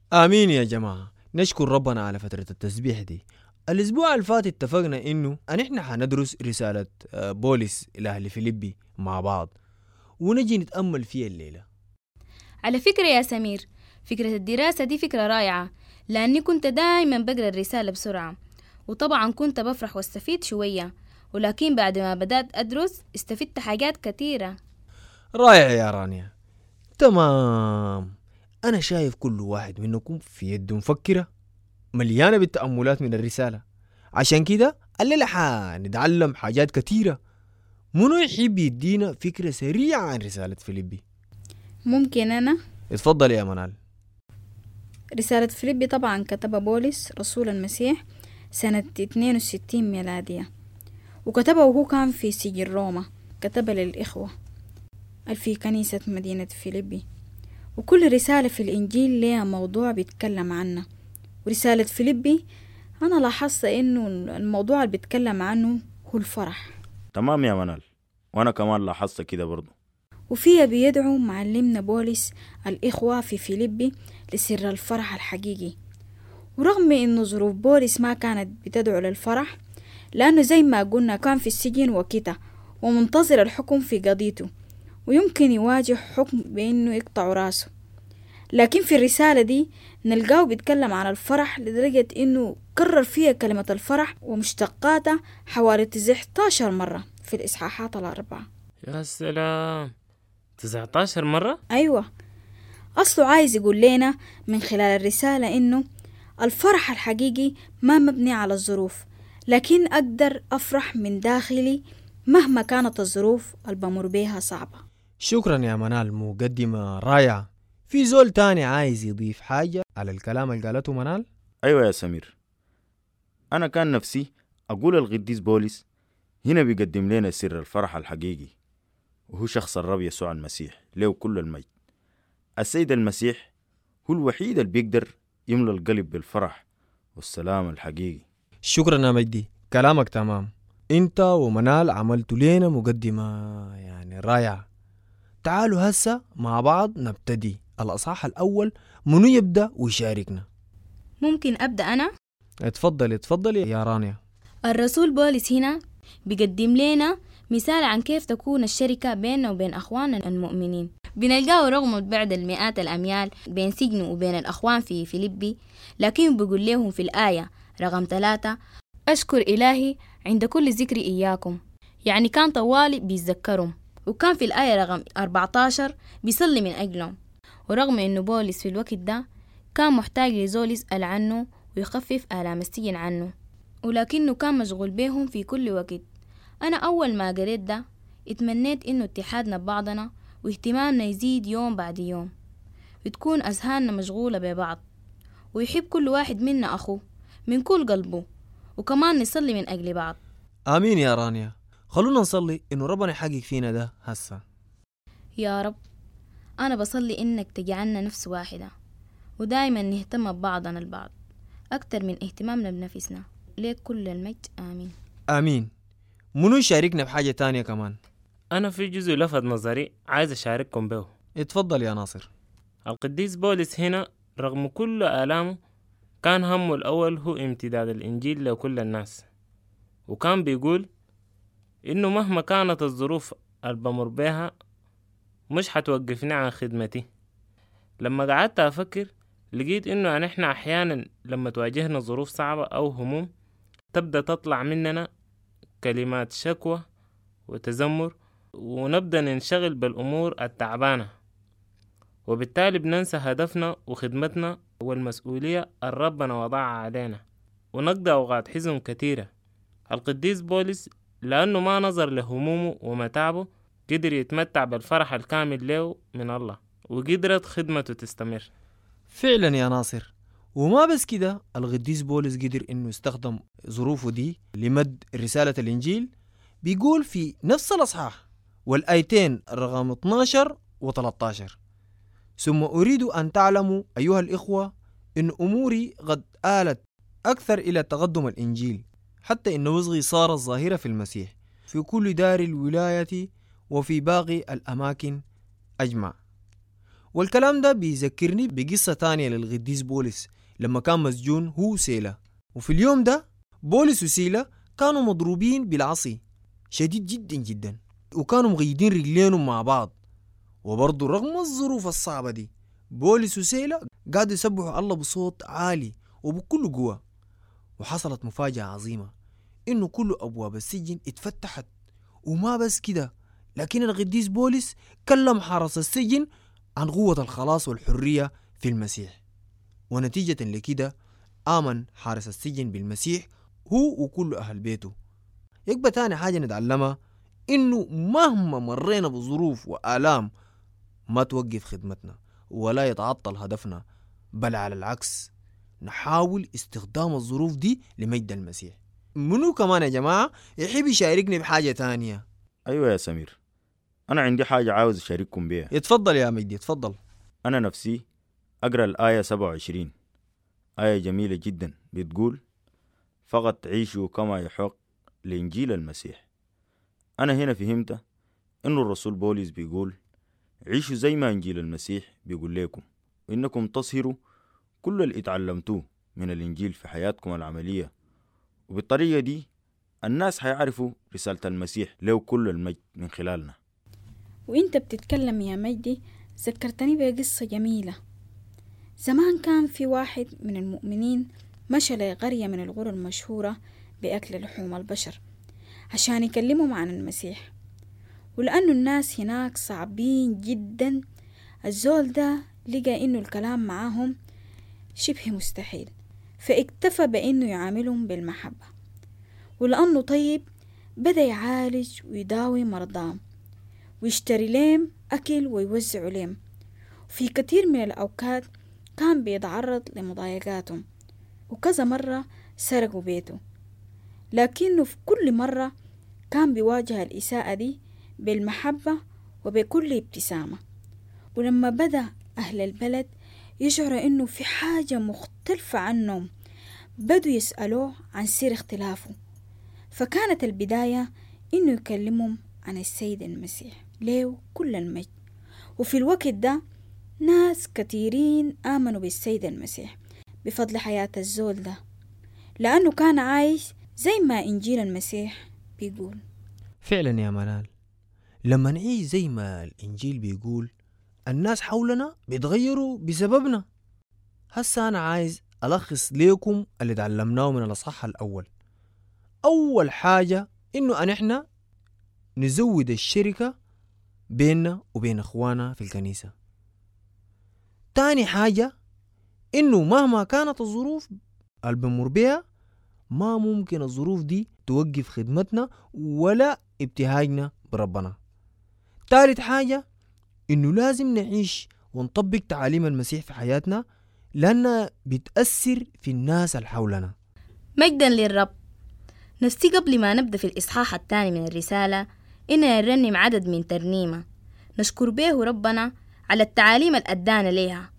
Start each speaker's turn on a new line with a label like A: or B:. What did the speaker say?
A: آمين يا جماعة. نشكر ربنا على فترة التسبيح دي. الأسبوع الفات اتفقنا إنه إحنا حندرس رسالة بولس لأهل فيليبي مع بعض ونجي نتأمل فيها الليلة.
B: على فكرة يا سمير، فكرة الدراسة دي فكرة رائعة، لأني كنت دايما بقرأ الرسالة بسرعة، وطبعا كنت بفرح واستفيد شوية، ولكن بعد ما بدأت أدرس استفدت حاجات كتيرة.
A: رائع يا رانيا. تمام. أنا شايف كل واحد منكم في يده مفكرة مليانة بالتأملات من الرسالة، عشان كده الليلة حنتعلم حاجات كتيرة. منو يحب يدينا فكرة سريعة عن رسالة فيليبي؟
B: ممكن أنا؟
A: اتفضل يا منال.
B: رسالة فيليبي طبعا كتبها بولس رسول المسيح سنة 62 ميلادية، وكتبها وهو كان في سجن روما. كتبها للإخوة في كنيسة مدينة فيليبي. وكل رسالة في الإنجيل لها موضوع بيتكلم عنه، ورسالة فيليبي أنا لاحظت إنه الموضوع اللي بيتكلم عنه هو الفرح.
C: تمام يا منال، وأنا كمان لاحظت كده برضو.
B: وفيها بيدعو معلمنا بولس الإخوة في فيليبي لسر الفرح الحقيقي. ورغم إنه ظروف بولس ما كانت بتدعو للفرح، لأنه زي ما قلنا كان في السجن وكده ومنتظر الحكم في قضيته، ويمكن يواجه حكم بإنه يقطع راسه. لكن في الرسالة دي نلقاه بيتكلم عن الفرح لدرجة إنه كرر فيها كلمة الفرح ومشتقاتها حوالي 19 مرة في الإصحاحات الأربعة.
D: يا سلام، 19 مرة؟
B: أيوة، أصله عايز يقول لنا من خلال الرسالة إنه الفرح الحقيقي ما مبني على الظروف، لكن أقدر أفرح من داخلي مهما كانت الظروف اللي بمر بيها صعبة.
A: شكرا يا منال، مقدمة رائعة. في زول تاني عايز يضيف حاجة على الكلام اللي قالته منال؟
C: أيوة يا سمير، أنا كان نفسي أقول القديس بولس هنا بيقدم لنا سر الفرح الحقيقي، وهو شخص الرب يسوع المسيح له كل المجد. السيد المسيح هو الوحيد اللي بيقدر يملى القلب بالفرح والسلام الحقيقي.
A: شكرا يا مجدي، كلامك تمام. انت ومنال عملتوا لنا مقدمة رائعة. تعالوا هسه مع بعض نبتدي الأصحاح الأول. منو يبدأ ويشاركنا؟
B: ممكن أبدأ أنا؟
A: اتفضل يا رانيا.
B: الرسول بولس هنا بيقدم لنا مثال عن كيف تكون الشركة بيننا وبين أخواننا المؤمنين. بنلقاه رغم بعد المئات الأميال بين سجنه وبين الأخوان في فيليبي، لكن بيقول لهم في الآية رقم 3: أشكر إلهي عند كل ذكر إياكم. يعني كان طوالي بيتذكرهم. وكان في الآية رقم 14 بيصلي من أجلهم. ورغم أنه بولس في الوقت ده كان محتاج لزول يسأل عنه ويخفف آلام السجن عنه، ولكنه كان مشغول بيهم في كل وقت. أنا أول ما قريت ده اتمنيت إنه اتحادنا ببعضنا واهتمامنا يزيد يوم بعد يوم، وتكون أذهاننا مشغولة ببعض، ويحب كل واحد منا أخوه من كل قلبه، وكمان نصلي من أجل بعض.
A: آمين يا رانيا. خلونا نصلي إنه ربنا يحقق فينا ده هسه.
B: يا رب، أنا بصلي إنك تجعلنا نفس واحدة، ودايما نهتم ببعضنا البعض أكتر من اهتمامنا بنفسنا. ليك كل المجد، آمين.
A: آمين. منو يشاركنا بحاجة تانية كمان؟
D: أنا في جزء لفت نظري عايز أشارككم به.
A: اتفضل يا ناصر.
D: القديس بولس هنا رغم كل آلامه كان همه الأول هو امتداد الإنجيل لكل الناس، وكان بيقول إنه مهما كانت الظروف اللي بمر بيها مش حتوقفني عن خدمتي. لما قعدت أفكر لقيت إنه إحنا أحيانا لما تواجهنا ظروف صعبة أو هموم تبدأ تطلع مننا كلمات شكوى وتذمر، ونبدأ ننشغل بالأمور التعبانة، وبالتالي بننسى هدفنا وخدمتنا والمسؤولية اللي ربنا وضعها علينا، ونقضي أوقات حزن كتيرة. القديس بولس لأنه ما نظر لهمومه ومتاعبه قدر يتمتع بالفرح الكامل له من الله، وقدرت خدمته تستمر.
A: فعلا يا ناصر. وما بس كده، القديس بولس قدر انه يستخدم ظروفه دي لمد رسالة الانجيل. بيقول في نفس الاصحاح والايتين رقم 12 و13: ثم اريد ان تعلموا ايها الاخوة ان اموري قد آلت اكثر الى تقدم الانجيل، حتى ان وصغي صار الظاهرة في المسيح في كل دار الولاية وفي باقي الاماكن اجمع. والكلام ده بيذكرني بقصة تانية للقديس بولس لما كان مسجون هو وسيلة. وفي اليوم ده بولس وسيلة كانوا مضروبين بالعصي شديد جدا جدا، وكانوا مغيدين رجلينهم مع بعض. وبرضو رغم الظروف الصعبة دي بولس وسيلة قادوا يسبحوا الله بصوت عالي وبكل قوة. وحصلت مفاجأة عظيمة، إنه كل أبواب السجن اتفتحت. وما بس كده، لكن القديس بولس كلم حرس السجن عن قوة الخلاص والحرية في المسيح. ونتيجة لكده آمن حارس السجن بالمسيح هو وكل أهل بيته. يبقى تاني حاجة نتعلمها إنه مهما مرينا بظروف وآلام ما توقف خدمتنا ولا يتعطل هدفنا، بل على العكس نحاول استخدام الظروف دي لمجد المسيح. منو كمان يا جماعة يحب يشاركني بحاجة تانية؟
C: أيوة يا سمير، أنا عندي حاجة عاوز أشارككم بيها.
A: يتفضل يا مجدي، يتفضل.
C: أنا نفسي أقرأ الآية 27، آية جميلة جدا بتقول: فقط عيشوا كما يحق لإنجيل المسيح. أنا هنا فهمت إنه الرسول بولس بيقول عيشوا زي ما إنجيل المسيح بيقول لكم، وإنكم تصهروا كل اللي اتعلمتوه من الإنجيل في حياتكم العملية، وبالطريقة دي الناس هيعرفوا رسالة المسيح له كل المجد من خلالنا.
E: وإنت بتتكلم يا مجدي ذكرتني بقصة جميلة. زمان كان في واحد من المؤمنين مشى لقرية من القرى المشهورة بأكل لحوم البشر عشان يكلمهم عن المسيح، ولأنه الناس هناك صعبين جدا الزول ده لقى إنه الكلام معاهم شبه مستحيل، فاكتفى بإنه يعاملهم بالمحبة. ولأنه طيب بدأ يعالج ويداوي مرضاهم ويشتري لهم أكل ويوزع لهم. في كثير من الأوقات كان بيتعرض لمضايقاتهم، وكذا مرة سرقوا بيته، لكنه في كل مرة كان بيواجه الإساءة دي بالمحبة وبكل ابتسامة. ولما بدأ أهل البلد يشعر إنه في حاجة مختلفة عنهم بدوا يسألوه عن سر اختلافه، فكانت البداية إنه يكلمهم عن السيد المسيح له كل المجد. وفي الوقت ده ناس كثيرين آمنوا بالسيد المسيح بفضل حياة الزول ده، لأنه كان عايش زي ما إنجيل المسيح بيقول.
A: فعلا يا منال، لما نعيش زي ما الإنجيل بيقول الناس حولنا بيتغيروا بسببنا. هسا أنا عايز ألخص ليكم اللي تعلمناه من الأصحاح الأول. أول حاجة إنه نحن نزود الشركة بيننا وبين أخوانا في الكنيسة. تاني حاجة إنه مهما كانت الظروف اللي بنمر بيها ما ممكن الظروف دي توقف خدمتنا ولا ابتهاجنا بربنا. تالت حاجة إنه لازم نعيش ونطبق تعاليم المسيح في حياتنا لأنها بتأثر في الناس اللي حولنا.
B: مجدا للرب. نفسي قبل ما نبدأ في الإصحاح الثاني من الرسالة إننا نرنم عدد من ترنيمة نشكر به ربنا على التعاليم اللي أدانا ليها